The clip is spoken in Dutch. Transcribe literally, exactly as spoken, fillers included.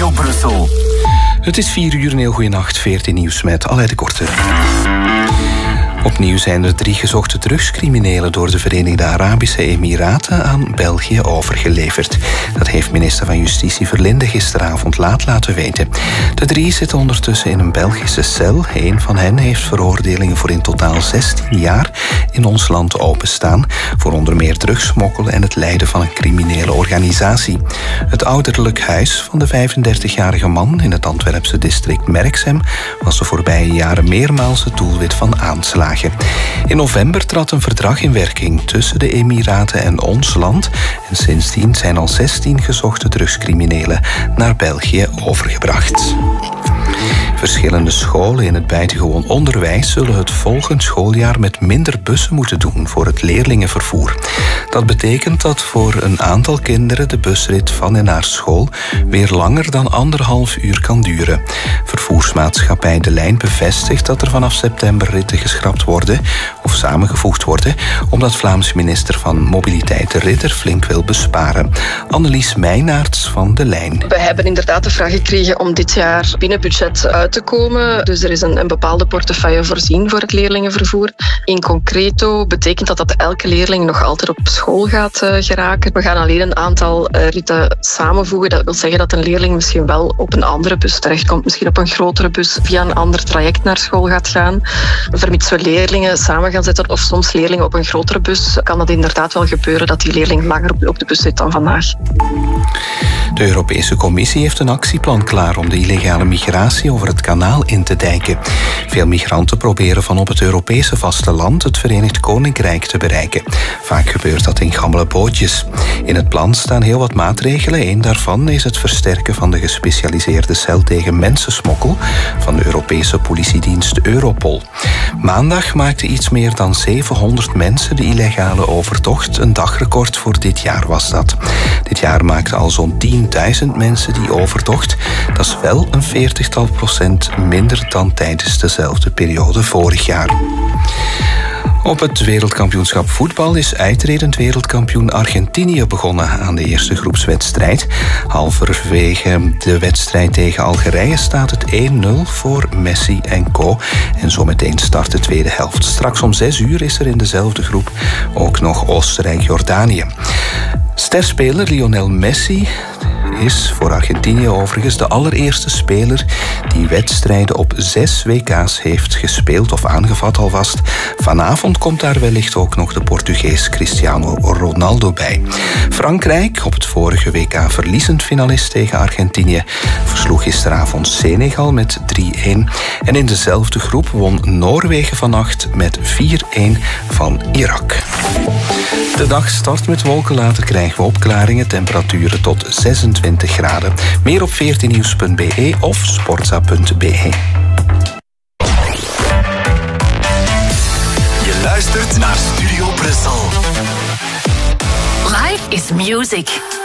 Studio Brussel. Het is vier uur, een heel goede nacht. veertien nieuws met Aleid de Korte. Opnieuw zijn er drie gezochte drugscriminelen door de Verenigde Arabische Emiraten aan België overgeleverd. Dat heeft minister van Justitie Verlinde gisteravond laat laten weten. De drie zitten ondertussen in een Belgische cel. Eén van hen heeft veroordelingen voor in totaal zestien jaar in ons land openstaan, voor onder meer drugssmokkel en het leiden van een criminele organisatie. Het ouderlijk huis van de vijfendertigjarige man in het Antwerpse district Merksem was de voorbije jaren meermaals het doelwit van aanslagen. In november trad een verdrag in werking tussen de Emiraten en ons land en sindsdien zijn al zestien gezochte drugscriminelen naar België overgebracht. Verschillende scholen in het buitengewoon onderwijs zullen het volgend schooljaar met minder bussen moeten doen voor het leerlingenvervoer. Dat betekent dat voor een aantal kinderen de busrit van en naar school weer langer dan anderhalf uur kan duren. Vervoersmaatschappij De Lijn bevestigt dat er vanaf september ritten geschrapt worden of samengevoegd worden, omdat Vlaams minister van Mobiliteit De Ridder flink wil besparen. Annelies Meijnaerts van De Lijn. We hebben inderdaad de vraag gekregen om dit jaar binnen budget uit te komen. Dus er is een, een bepaalde portefeuille voorzien voor het leerlingenvervoer. In concreto betekent dat dat elke leerling nog altijd op school gaat uh, geraken. We gaan alleen een aantal uh, ritten samenvoegen. Dat wil zeggen dat een leerling misschien wel op een andere bus terechtkomt. Misschien op een grotere bus via een ander traject naar school gaat gaan. Vermits we leerlingen samen gaan zetten of soms leerlingen op een grotere bus, kan dat inderdaad wel gebeuren dat die leerling langer op de bus zit dan vandaag. De Europese Commissie heeft een actieplan klaar om de illegale migratie over het kanaal in te dijken. Veel migranten proberen van op het Europese vasteland het Verenigd Koninkrijk te bereiken. Vaak gebeurt dat in gammele bootjes. In het plan staan heel wat maatregelen. Eén daarvan is het versterken van de gespecialiseerde cel tegen mensensmokkel van de Europese politiedienst Europol. Maandag maakten iets meer dan zevenhonderd mensen de illegale overtocht. Een dagrecord voor dit jaar was dat. Dit jaar maakten al zo'n tienduizend mensen die overtocht. Dat is wel een veertigtal procent minder dan tijdens dezelfde periode vorig jaar. Op het wereldkampioenschap voetbal is uitredend wereldkampioen Argentinië begonnen aan de eerste groepswedstrijd. Halverwege de wedstrijd tegen Algerije staat het één nul voor Messi en co. En zometeen start de tweede helft. Straks om zes uur is er in dezelfde groep ook nog Oostenrijk-Jordanië. Sterspeler Lionel Messi is voor Argentinië overigens de allereerste speler die wedstrijden op zes W K's heeft gespeeld of aangevat alvast. Vanavond komt daar wellicht ook nog de Portugees Cristiano Ronaldo bij. Frankrijk, op het vorige W K verliezend finalist tegen Argentinië, versloeg gisteravond Senegal met drie-één. En in dezelfde groep won Noorwegen vannacht met vier-één van Irak. De dag start met wolken, later krijgen we opklaringen, temperaturen tot zesentwintig graden. Meer op veertien nieuws punt b e of sportza punt b e. Je luistert naar Studio Brussel. Life is music.